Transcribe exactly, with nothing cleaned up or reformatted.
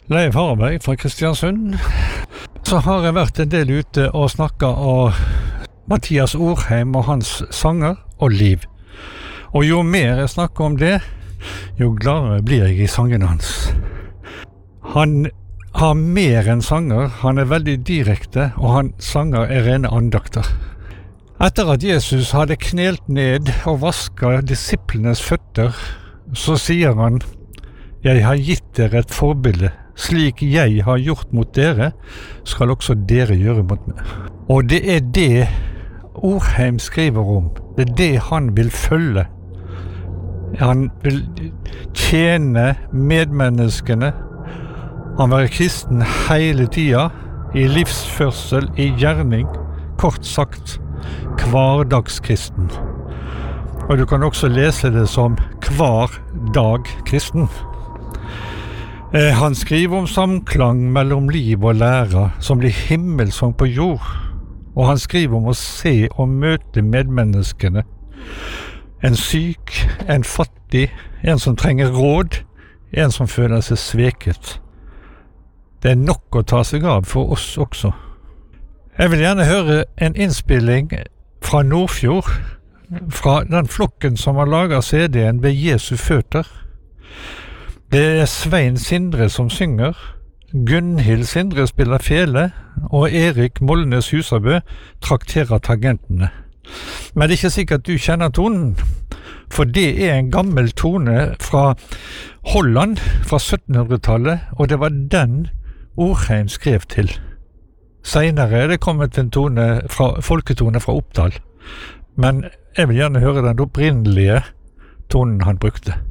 Leif Harberg fra Kristiansund. Så har jeg vært en del ute og snakket av Mathias Orheim og hans sanger og liv. Og jo mer jeg snakker om det, jo gladere blir jeg i sangene hans. Han har mer enn sanger, han er veldig direkte, og han sanger er rene andakter. Etter at Jesus hadde knelt ned og vasket disiplenes føtter, så sier han: «Jeg har gitt dere et forbilde. Slik jeg har gjort mot dere, skal også dere gjøre mot meg.» Og det er det Orheim skriver om. Det er det han vil følge. Han vil tjene medmenneskene. Han vil være kristen hele tida, i livsførsel, i gjerning. Kort sagt, hverdagskristen. Og du kan også lese det som hver dag kristen. Eh, han skriver om samklang mellom liv og lære, som blir himmelsang på jord. Og han skriver om å se og møte medmenneskene. En syk, en fattig, en som trenger råd, en som føler seg sveket. Det er nok å ta seg av for oss også. Jeg vil gjerne høre en innspilling fra Nordfjord, fra den flokken som har laget C D-en ved Jesu føtter. Det er Svein Sindre som synger, Gunnhild Sindre spiller fele, og Erik Molnes Husabø trakterer tangentene. Men det er ikke sikkert du kjenner tonen, for det er en gammel tone fra Holland fra syttenhundretallet, og det var den Orheim skrev til. Senere er det kommet en tone fra, folketone fra Oppdal, men jeg vil gjerne høre den opprinnelige tonen han brukte.